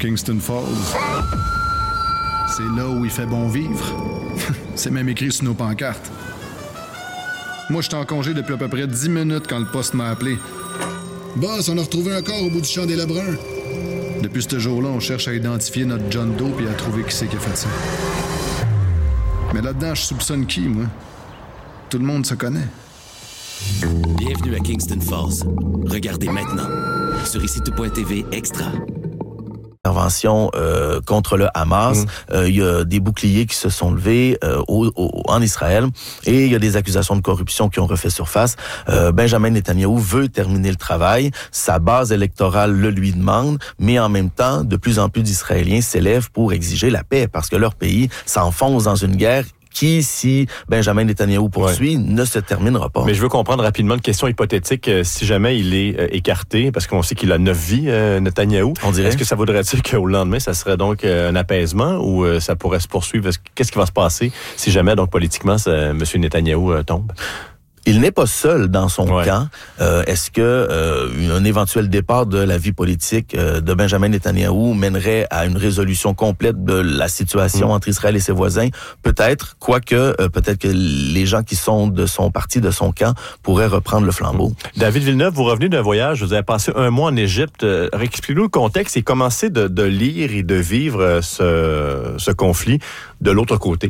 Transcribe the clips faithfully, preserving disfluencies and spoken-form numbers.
Kingston Falls. C'est là où il fait bon vivre. C'est même écrit sur nos pancartes. Moi, j'étais en congé depuis à peu près dix minutes quand le poste m'a appelé. Boss, on a retrouvé un corps au bout du champ des Lebrun. Depuis ce jour-là, on cherche à identifier notre John Doe et à trouver qui c'est qui a fait ça. Mais là-dedans, je soupçonne qui, moi? Tout le monde se connaît. Bienvenue à Kingston Falls. Regardez maintenant sur ici tout point t v Extra. Intervention euh, contre le Hamas. Il mmh. euh, y a des boucliers qui se sont levés euh, au, au, en Israël et il y a des accusations de corruption qui ont refait surface. Euh, Benjamin Netanyahou veut terminer le travail. Sa base électorale le lui demande, mais en même temps, de plus en plus d'Israéliens s'élèvent pour exiger la paix parce que leur pays s'enfonce dans une guerre qui, si Benjamin Netanyahou poursuit, ouais. ne se terminera pas. Mais je veux comprendre rapidement une question hypothétique. Euh, si jamais il est euh, écarté, parce qu'on sait qu'il a neuf vies, euh, Netanyahou, on dirait. Est-ce que ça voudrait dire qu'au lendemain, ça serait donc euh, un apaisement ou euh, ça pourrait se poursuivre? Qu'est-ce qui va se passer si jamais, donc politiquement, ça, M. Netanyahou euh, tombe? Il n'est pas seul dans son ouais. camp. Euh, est-ce que euh, un éventuel départ de la vie politique euh, de Benjamin Netanyahou mènerait à une résolution complète de la situation mmh. entre Israël et ses voisins? Peut-être, quoique euh, peut-être que les gens qui sont de son parti, de son camp, pourraient reprendre le flambeau. Mmh. David Villeneuve, vous revenez d'un voyage, vous avez passé un mois en Égypte. Euh, Expliquez-nous le contexte et commencez de, de lire et de vivre ce, ce conflit de l'autre côté.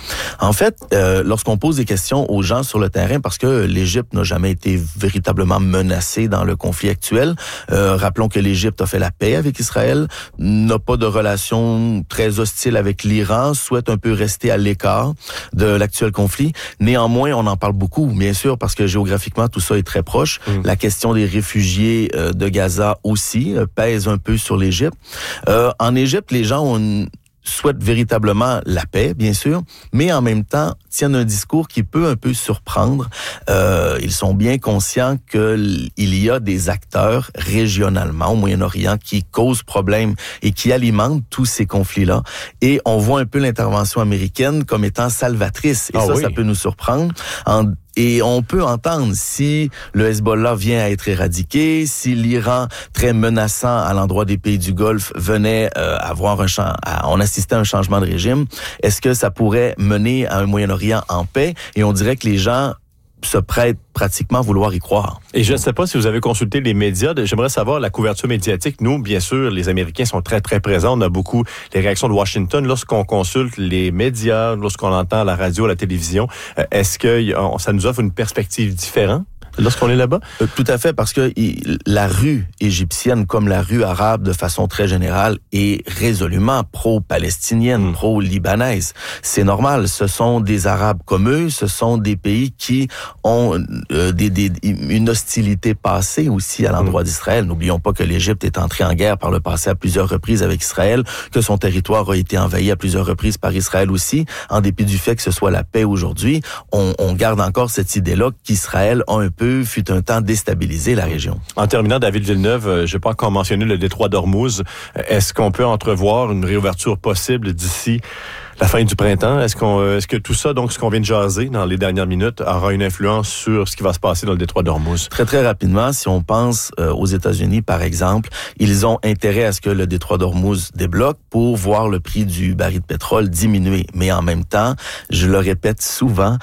En fait, euh, lorsqu'on pose des questions aux gens sur le terrain, parce que l'Égypte n'a jamais été véritablement menacée dans le conflit actuel. Euh, rappelons que l'Égypte a fait la paix avec Israël, n'a pas de relation très hostile avec l'Iran, souhaite un peu rester à l'écart de l'actuel conflit. Néanmoins, on en parle beaucoup, bien sûr, parce que géographiquement, tout ça est très proche. Mmh. La question des réfugiés euh, de Gaza aussi euh, pèse un peu sur l'Égypte. Euh, en Égypte, les gens ont une souhaitent véritablement la paix, bien sûr, mais en même temps tiennent un discours qui peut un peu surprendre. Euh, ils sont bien conscients qu'il y a des acteurs régionalement au Moyen-Orient qui causent problème et qui alimentent tous ces conflits-là. Et on voit un peu l'intervention américaine comme étant salvatrice. Et ah ça, oui. ça peut nous surprendre. En Et on peut entendre si le Hezbollah vient à être éradiqué, si l'Iran, très menaçant à l'endroit des pays du Golfe, venait euh, avoir un champ, à, on assistait à un changement de régime, est-ce que ça pourrait mener à un Moyen-Orient en paix? Et on dirait que les gens se prêtent pratiquement à vouloir y croire. Et je ne sais pas si vous avez consulté les médias. J'aimerais savoir la couverture médiatique. Nous, bien sûr, les Américains sont très, très présents. On a beaucoup les réactions de Washington. Lorsqu'on consulte les médias, lorsqu'on entend la radio, la télévision, est-ce que ça nous offre une perspective différente lorsqu'on est là-bas? Euh, tout à fait, parce que il, la rue égyptienne, comme la rue arabe de façon très générale, est résolument pro-palestinienne, mmh. pro-libanaise. C'est normal, ce sont des Arabes comme eux, ce sont des pays qui ont euh, des, des, une hostilité passée aussi à l'endroit mmh. d'Israël. N'oublions pas que l'Égypte est entrée en guerre par le passé à plusieurs reprises avec Israël, que son territoire a été envahi à plusieurs reprises par Israël aussi. En dépit du fait que ce soit la paix aujourd'hui, on, on garde encore cette idée-là qu'Israël a un peu fut un temps déstabilisé la région. En terminant, David Villeneuve, je n'ai pas encore mentionné le détroit d'Ormuz. Est-ce qu'on peut entrevoir une réouverture possible d'ici la fin du printemps? Est-ce qu'on, est-ce que tout ça, donc ce qu'on vient de jaser dans les dernières minutes, aura une influence sur ce qui va se passer dans le détroit d'Ormuz? Très, très rapidement, si on pense euh, aux États-Unis, par exemple, ils ont intérêt à ce que le détroit d'Ormuz débloque pour voir le prix du baril de pétrole diminuer. Mais en même temps, je le répète souvent,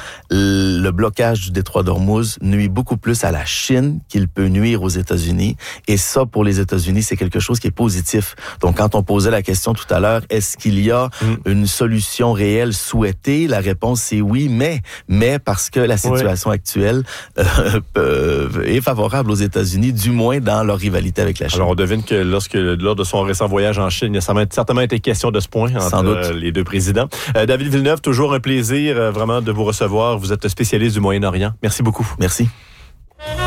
le blocage du détroit d'Ormuz nuit beaucoup plus à la Chine qu'il peut nuire aux États-Unis. Et ça, pour les États-Unis, c'est quelque chose qui est positif. Donc, quand on posait la question tout à l'heure, est-ce qu'il y a mmh. une solution réelle souhaitée? La réponse, c'est oui, mais, mais parce que la situation oui. actuelle euh, est favorable aux États-Unis, du moins dans leur rivalité avec la Chine. Alors, on devine que lorsque, lors de son récent voyage en Chine, il y a certainement été question de ce point entre Sans doute. Euh, les deux présidents. Euh, David Villeneuve, toujours un plaisir euh, vraiment de vous recevoir. Vous êtes spécialiste du Moyen-Orient. Merci beaucoup. Merci.